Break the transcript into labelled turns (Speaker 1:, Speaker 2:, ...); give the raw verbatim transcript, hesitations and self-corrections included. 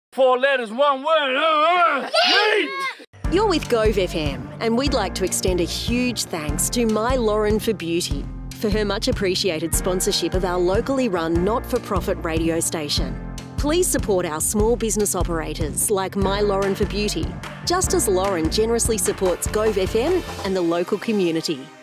Speaker 1: Four letters, one word. Uh, meat!
Speaker 2: You're with Gove F M, and we'd like to extend a huge thanks to My Lauren for Beauty for her much appreciated sponsorship of our locally run not-for-profit radio station. Please support our small business operators like My Lauren for Beauty, just as Lauren generously supports Gove F M and the local community.